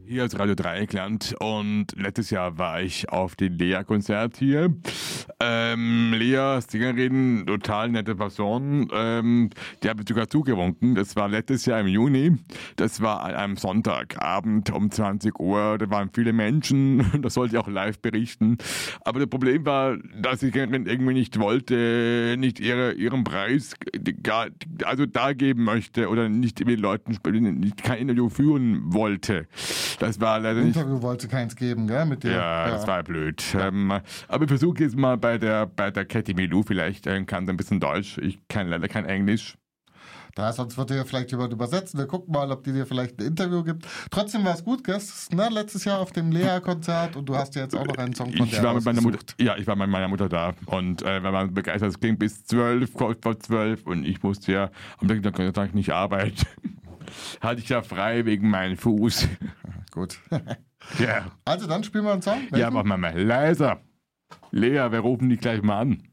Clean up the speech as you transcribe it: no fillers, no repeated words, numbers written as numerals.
Hier ist Radio Dreieckland und letztes Jahr war ich auf dem Lea-Konzert hier. Lea, Sängerin, total nette Person, die hat mir sogar zugewunken. Das war letztes Jahr im Juni. Das war an einem Sonntagabend um 20 Uhr. Da waren viele Menschen, das sollte ich auch live berichten. Aber das Problem war, dass die Sängerin irgendwie nicht wollte, nicht ihren Preis also dargeben möchte oder nicht mit den Leuten kein Interview führen wollte. Das war leider nicht. Interview wollte keins geben, gell, mit dir. Ja, das war blöd. Aber ich versuche jetzt mal bei der Katie Milou, vielleicht kann sie ein bisschen Deutsch. Ich kann leider kein Englisch. Sonst wird dir vielleicht jemand übersetzen. Wir gucken mal, ob die dir vielleicht ein Interview gibt. Trotzdem war es gut, gell? Letztes Jahr auf dem Lea-Konzert und du hast ja jetzt auch noch einen Song von der ausgesucht. Ich war mit meiner Mutter da und wir waren begeistert. Es ging bis 12, kurz vor 12 und ich musste ja am nächsten Tag nicht arbeiten. Hatte ich ja frei wegen meinem Fuß. Gut. Ja. Also dann spielen wir einen Song. Welchen? Ja, mach mal leiser. Lea, wir rufen dich gleich mal an.